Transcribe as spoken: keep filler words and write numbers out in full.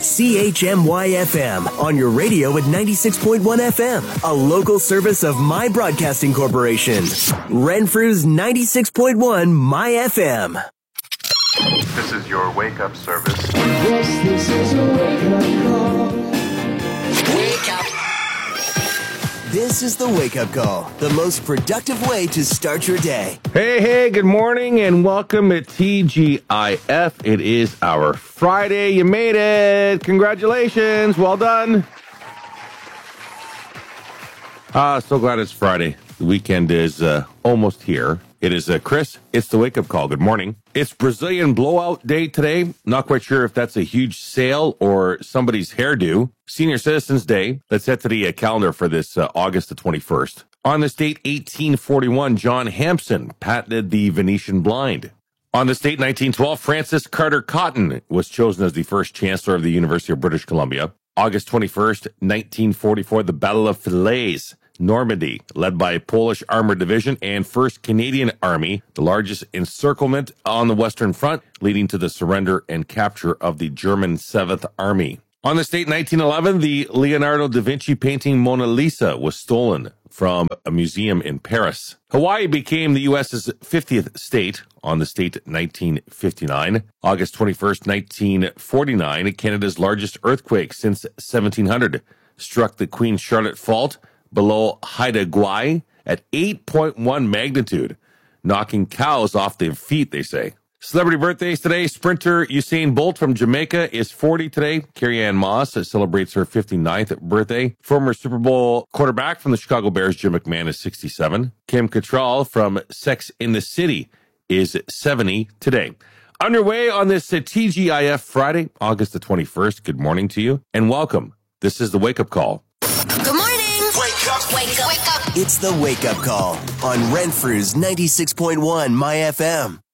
C H M Y F M on your radio at ninety-six point one F M, a local service of My Broadcasting Corporation. Renfrew's ninety-six point one My F M. This is your wake-up service. Yes, this is a wake-up call. Wake up. This is the wake-up call, the most productive way to start your day. Hey, hey, good morning and welcome to T G I F. It is our Friday. You made it. Congratulations. Well done. Ah, so glad it's Friday. The weekend is uh, almost here. It is uh, Chris. It's the wake-up call. Good morning. It's Brazilian blowout day today. Not quite sure if that's a huge sale or somebody's hairdo. Senior Citizens Day. Let's head to the uh, calendar for this uh, August the twenty-first. On this date, eighteen forty-one, John Hampson patented the Venetian blind. On this date, nineteen twelve, Francis Carter Cotton was chosen as the first Chancellor of the University of British Columbia. August twenty-first, nineteen forty-four, the Battle of Falaise, Normandy, led by Polish Armored Division and first Canadian Army, the largest encirclement on the Western Front, leading to the surrender and capture of the German seventh Army. On this date, nineteen eleven, the Leonardo da Vinci painting Mona Lisa was stolen from a museum in Paris. Hawaii became the U S's fiftieth state on this date, nineteen fifty-nine. August twenty-first, nineteen forty-nine, Canada's largest earthquake since seventeen hundred struck the Queen Charlotte Fault below Haida Gwaii at eight point one magnitude, knocking cows off their feet, they say. Celebrity birthdays today. Sprinter Usain Bolt from Jamaica is forty today. Carrie-Anne Moss celebrates her fifty-ninth birthday. Former Super Bowl quarterback from the Chicago Bears, Jim McMahon, is sixty-seven. Kim Cattrall from Sex in the City is seventy today. Underway on this uh, T G I F Friday, August the twenty-first. Good morning to you and welcome. This is the wake-up call. Good morning. Wake up. Wake up. Wake up. It's the wake-up call on Renfrew's ninety-six point one My F M.